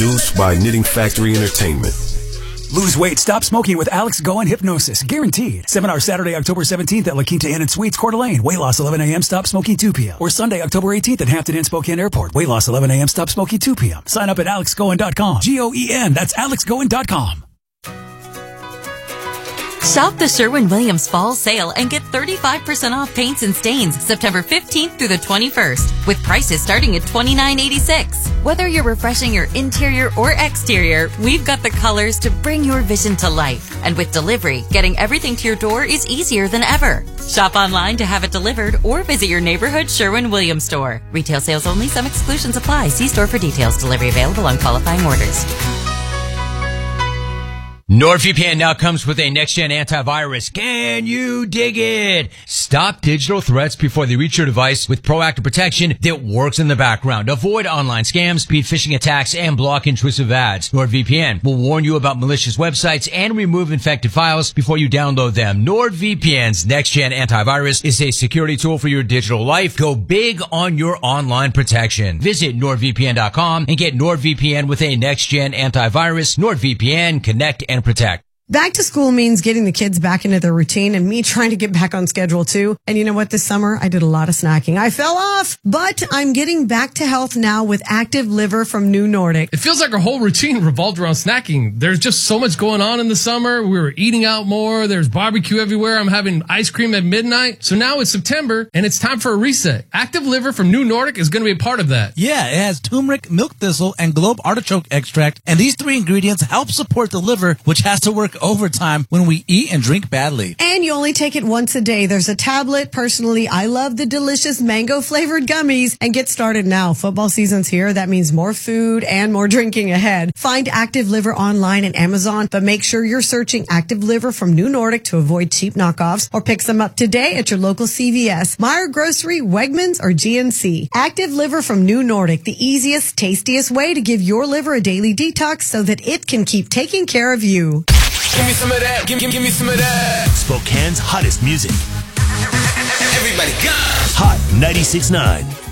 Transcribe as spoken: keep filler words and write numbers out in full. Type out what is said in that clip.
Produced by Knitting Factory Entertainment. Lose weight, stop smoking with Alex Goen Hypnosis. Guaranteed. Seminar Saturday, October seventeenth at La Quinta Inn and Suites, Coeur d'Alene. Weight loss eleven a.m., stop smoking two p.m. Or Sunday, October eighteenth at Hampton Inn, Spokane Airport. Weight loss eleven a.m., stop smoking two p.m. Sign up at alex goen dot com. G O E N. That's alex goen dot com. Shop the Sherwin-Williams Fall Sale and get thirty-five percent off paints and stains September fifteenth through the twenty-first, with prices starting at twenty-nine eighty-six. Whether you're refreshing your interior or exterior, we've got the colors to bring your vision to life. And with delivery, getting everything to your door is easier than ever. Shop online to have it delivered or visit your neighborhood Sherwin-Williams store. Retail sales only. Some exclusions apply. See store for details. Delivery available on qualifying orders. NordVPN now comes with a next-gen antivirus. Can you dig it? Stop digital threats before they reach your device with proactive protection that works in the background. Avoid online scams, beat phishing attacks, and block intrusive ads. NordVPN will warn you about malicious websites and remove infected files before you download them. NordVPN's next-gen antivirus is a security tool for your digital life. Go big on your online protection. Visit nord v p n dot com and get NordVPN with a next-gen antivirus. NordVPN, connect and protect. Back to school means getting the kids back into their routine and me trying to get back on schedule too. And you know what? This summer, I did a lot of snacking. I fell off, but I'm getting back to health now with Active Liver from New Nordic. It feels like our whole routine revolved around snacking. There's just so much going on in the summer. We were eating out more. There's barbecue everywhere. I'm having ice cream at midnight. So now it's September and it's time for a reset. Active Liver from New Nordic is going to be a part of that. Yeah, it has turmeric, milk thistle, and globe artichoke extract. And these three ingredients help support the liver, which has to work overtime when we eat and drink badly. And you only take it once a day. There's a tablet. Personally, I love the delicious mango flavored gummies. And get started now. Football season's here. That means more food and more drinking ahead. Find Active Liver online and Amazon, but make sure you're searching Active Liver from New Nordic to avoid cheap knockoffs, or pick some up today at your local C V S, Meijer Grocery, Wegmans, or G N C. Active Liver from New Nordic, the easiest, tastiest way to give your liver a daily detox so that it can keep taking care of you. Give me some of that. Give, give, give me some of that. Spokane's hottest music. Everybody go. Hot ninety-six point nine.